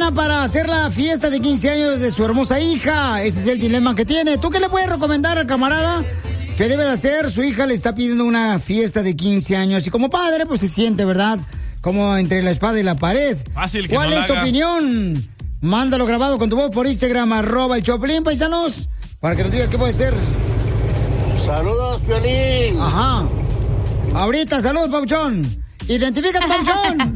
lana para hacer la fiesta de 15 años de su hermosa hija. Ese es el dilema que tiene. ¿Tú qué le puedes recomendar al camarada que debe de hacer? Su hija le está pidiendo una fiesta de 15 años y como padre, pues se siente, ¿verdad? Como entre la espada y la pared. Fácil que ¿Cuál no es tu la haga. opinión? Mándalo grabado con tu voz por Instagram, @el Choplin, paisanos, para que nos digas qué puede ser. Saludos, Piolín. Ajá. Ahorita, saludos, Pauchón. Identifícate, Pauchón.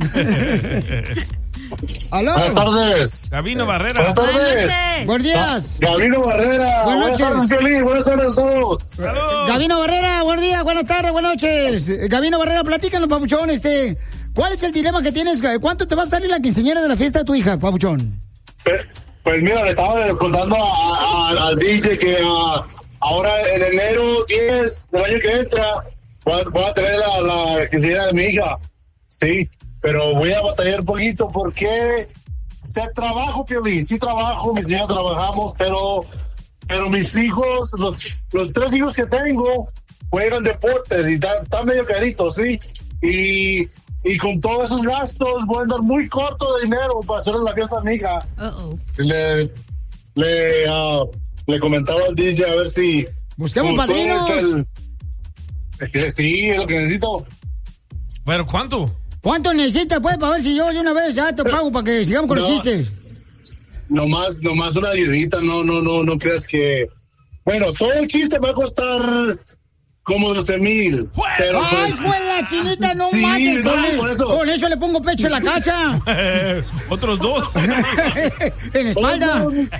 ¿Aló? Buenas tardes. Gabino Barrera. Buenas tardes. Buenos días. Gabino Barrera. Buenas noches. Buenas tardes, Piolín. Buenas tardes a todos. Saludos. Gabino Barrera, buenos días, buenas tardes, buenas noches. Gabino Barrera, platícanos, Papuchón, ¿cuál es el dilema que tienes? ¿Cuánto te va a salir la quinceañera de la fiesta de tu hija, Papuchón? Pues mira, le estaba contando al DJ que ahora en enero 10 del año que entra voy a tener la quinceañera de mi hija. Sí, pero voy a batallar un poquito porque trabajo, Piolín, sí trabajo, mis niños trabajamos, pero mis hijos, los 3 hijos que tengo, juegan deportes y están medio caritos, sí, y con todos esos gastos voy a andar muy corto de dinero para hacer la fiesta a mi hija. Le comentaba al DJ a ver si busquemos padrinos. Sí, es lo que necesito. ¿Pero cuánto? ¿Cuánto necesitas, pues, para ver si yo de una vez ya te pago para que sigamos con los chistes? Nomás una ayudita, no creas que... Bueno, todo el chiste va a costar como 12,000. Pero ¡ay, pues, pues la chinita, no sí, manches! no, Con eso le pongo pecho en la cacha. Otros 2. En la espalda.